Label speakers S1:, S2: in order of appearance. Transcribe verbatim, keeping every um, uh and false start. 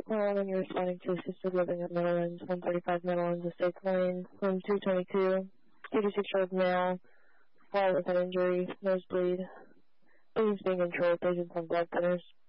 S1: call when you're responding to assisted living at Meadowlands, one thirty-five Meadowlands Estates Lane, room two twenty-two, eighty-six-year-old male, fall with an injury, nosebleed, bleeds being controlled, patients on blood thinners.